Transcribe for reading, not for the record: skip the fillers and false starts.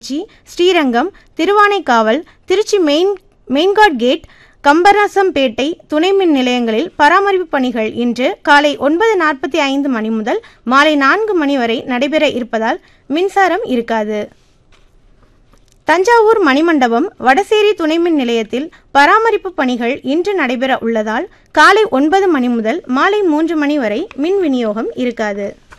Srirangam, Thiruvanaikaval, Trichy மெயின்காட் gate, கம்பராசம்பேட்டை துணை மின் நிலையங்களில் பராமரிப்பு பணிகள் இன்று காலை 9:45 மணி முதல் மாலை 4 மணி வரை நடைபெற இருப்பதால் மின்சாரம் இருக்காது. தஞ்சாவூர் மணிமண்டபம், வடசேரி துணை மின் நிலையத்தில் பராமரிப்பு பணிகள் இன்று நடைபெற உள்ளதால் காலை 9 மணி முதல் மாலை 3 மணி வரை மின் விநியோகம் இருக்காது.